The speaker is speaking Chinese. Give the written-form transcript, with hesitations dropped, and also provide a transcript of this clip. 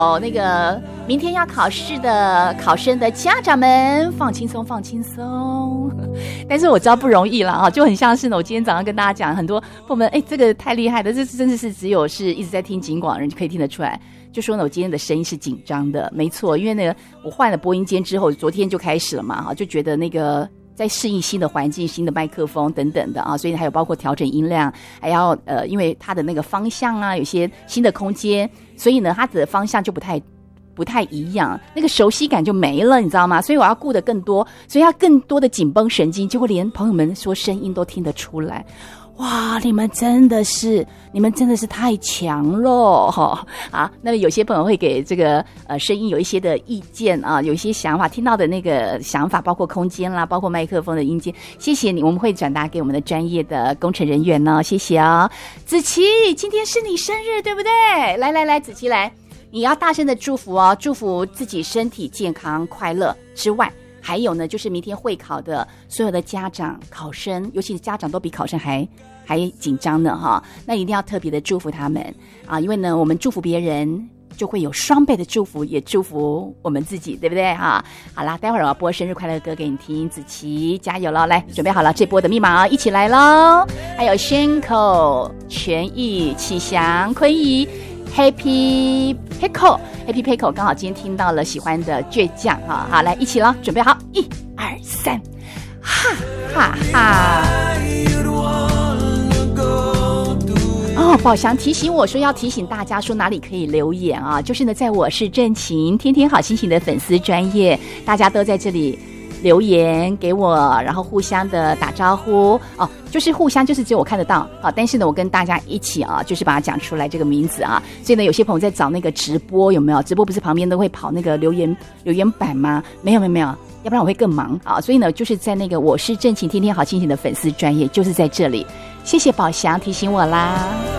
那个明天要考试的考生的家长们，放轻松，放轻松。但是我知道不容易了啊，就很像是呢，我今天早上跟大家讲，很多朋友们，这个太厉害了，这真的是只有是一直在听警广的人就可以听得出来。就说呢，我今天的声音是紧张的，没错，因为那个我换了播音间之后，昨天就开始了嘛，就觉得那个在适应新的环境、新的麦克风等等的啊，所以还有包括调整音量，还要因为它的那个方向啊，有些新的空间，所以呢，它的方向就不太一样，那个熟悉感就没了，你知道吗？所以我要顾得更多，所以要更多的紧绷神经，结果连朋友们说声音都听得出来。哇，你们真的是太强了哈！啊，那么有些朋友会给这个声音有一些的意见啊，有一些想法，听到的那个想法，包括空间啦，包括麦克风的音阶，谢谢你，我们会转达给我们的专业的工程人员呢，谢谢哦。子琪，今天是你生日对不对？来，子琪来，你要大声的祝福哦，祝福自己身体健康快乐之外。还有呢，就是明天会考的所有的家长、考生，尤其是家长都比考生还紧张呢哈。那一定要特别的祝福他们啊，因为呢，我们祝福别人就会有双倍的祝福，也祝福我们自己，对不对哈？好啦，待会儿我要播生日快乐歌给你听，子琪加油了，来准备好了，这波的密码一起来咯。还有宣口、全义、启祥、坤怡。Happy Pickle 刚好今天听到了喜欢的倔强哈，好来一起咯，准备好，1、2、3，哈哈哈！哦，宝祥提醒我说要提醒大家说哪里可以留言啊，就是呢，在我是郑晴天天好心情的粉丝专页，大家都在这里留言给我，然后互相的打招呼哦，就是互相就是只有我看得到啊，但是呢我跟大家一起啊，就是把它讲出来这个名字啊，所以呢有些朋友在找那个直播有没有？直播不是旁边都会跑那个留言板吗？没有，要不然我会更忙啊，所以呢就是在那个我是郑晴天天好心情的粉丝专页，就是在这里，谢谢宝祥提醒我啦。